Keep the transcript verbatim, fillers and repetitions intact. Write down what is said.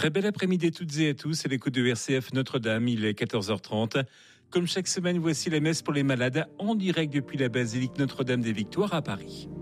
Très bel après-midi à toutes et à tous, c'est l'écoute de R C F Notre-Dame, il est quatorze heures trente. Comme chaque semaine, voici la messe pour les malades en direct depuis la basilique Notre-Dame des Victoires à Paris.